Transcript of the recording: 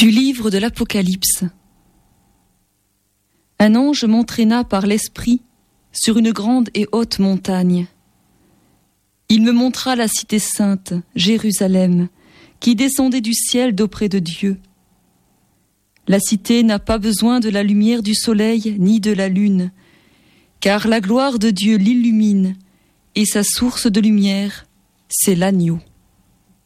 Du livre de l'Apocalypse. Un ange m'entraîna par l'esprit sur une grande et haute montagne. Il me montra la cité sainte, Jérusalem, qui descendait du ciel d'auprès de Dieu. La cité n'a pas besoin de la lumière du soleil ni de la lune, car la gloire de Dieu l'illumine, et sa source de lumière, c'est l'agneau.